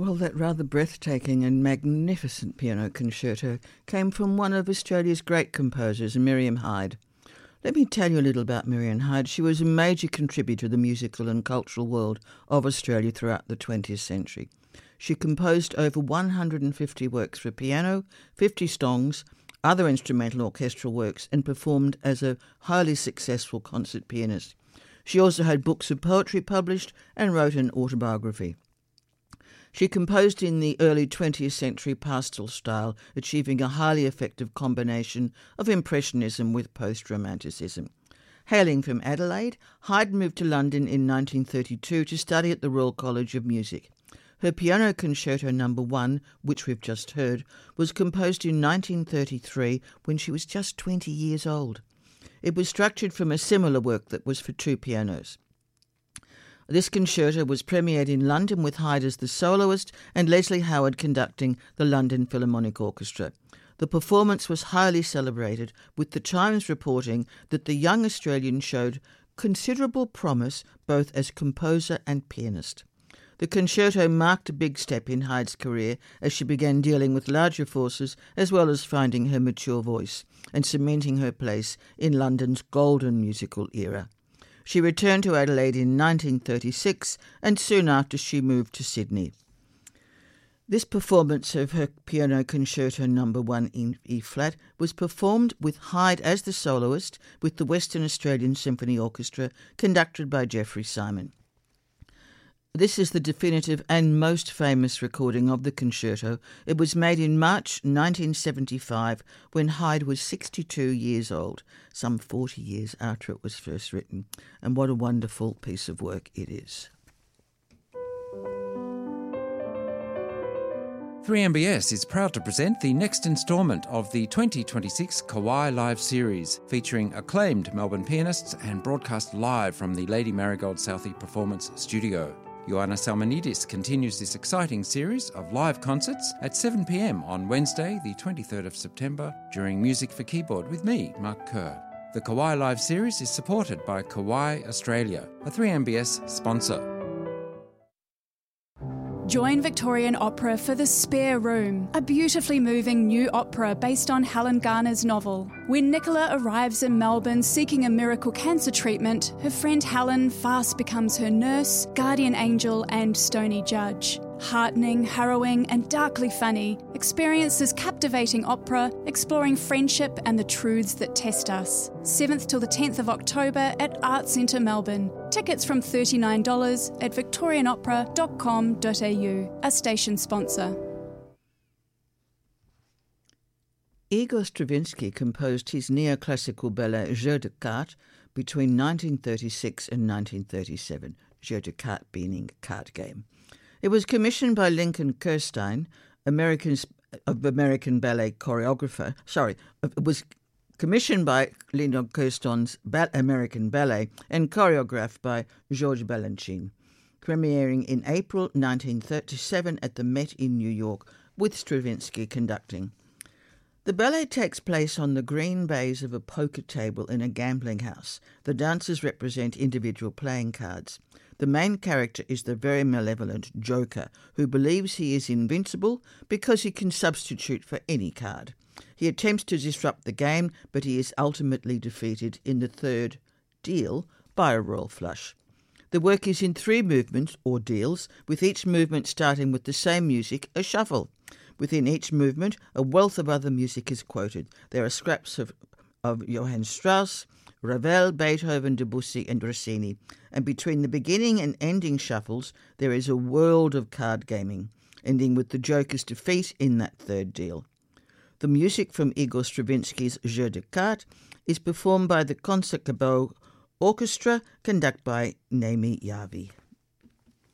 Well, that rather breathtaking and magnificent piano concerto came from one of Australia's great composers, Miriam Hyde. Let me tell you a little about Miriam Hyde. She was a major contributor to the musical and cultural world of Australia throughout the 20th century. She composed over 150 works for piano, 50 songs, other instrumental orchestral works, and performed as a highly successful concert pianist. She also had books of poetry published and wrote an autobiography. She composed in the early 20th century pastoral style, achieving a highly effective combination of Impressionism with post-Romanticism. Hailing from Adelaide, Hyde moved to London in 1932 to study at the Royal College of Music. Her Piano Concerto No. 1, which we've just heard, was composed in 1933 when she was just 20 years old. It was structured from a similar work that was for two pianos. This concerto was premiered in London with Hyde as the soloist and Leslie Howard conducting the London Philharmonic Orchestra. The performance was highly celebrated, with the Times reporting that the young Australian showed considerable promise both as composer and pianist. The concerto marked a big step in Hyde's career as she began dealing with larger forces as well as finding her mature voice and cementing her place in London's golden musical era. She returned to Adelaide in 1936 and soon after she moved to Sydney. This performance of her Piano Concerto No. 1 in E-flat was performed with Hyde as the soloist with the Western Australian Symphony Orchestra conducted by Geoffrey Simon. This is the definitive and most famous recording of the concerto. It was made in March 1975 when Hyde was 62 years old, some 40 years after it was first written. And what a wonderful piece of work it is. 3MBS is proud to present the next instalment of the 2026 Kawai Live series, featuring acclaimed Melbourne pianists and broadcast live from the Lady Marigold Southey Performance Studio. Ioannis Salmonidis continues this exciting series of live concerts at 7 p.m. on Wednesday, the 23rd of September, during Music for Keyboard with me, Mark Kerr. The Kawai Live series is supported by Kawai Australia, a 3MBS sponsor. Join Victorian Opera for The Spare Room, a beautifully moving new opera based on Helen Garner's novel. When Nicola arrives in Melbourne seeking a miracle cancer treatment, her friend Helen fast becomes her nurse, guardian angel and stony judge. Heartening, harrowing and darkly funny, experience this captivating opera exploring friendship and the truths that test us. 7th till the 10th of October at Arts Centre Melbourne. Tickets from $39 at victorianopera.com.au, a station sponsor. Igor Stravinsky composed his neoclassical ballet Jeu de Cartes between 1936 and 1937, Jeu de Cartes being card game. It was commissioned by Lincoln Kirstein, American ballet choreographer. It was commissioned by Lincoln Kirstein's American Ballet and choreographed by Georges Balanchine, premiering in April 1937 at the Met in New York, with Stravinsky conducting. The ballet takes place on the green baize of a poker table in a gambling house. The dancers represent individual playing cards. The main character is the very malevolent Joker, who believes he is invincible because he can substitute for any card. He attempts to disrupt the game, but he is ultimately defeated in the third deal by a royal flush. The work is in 3 movements, or deals, with each movement starting with the same music, a shuffle. Within each movement, a wealth of other music is quoted. There are scraps of Johann Strauss, Ravel, Beethoven, Debussy and Rossini, and between the beginning and ending shuffles there is a world of card gaming, ending with the Joker's defeat in that third deal. The music from Igor Stravinsky's Jeu de Cartes is performed by the Concertgebouw Orchestra, conducted by Naomi Yavi.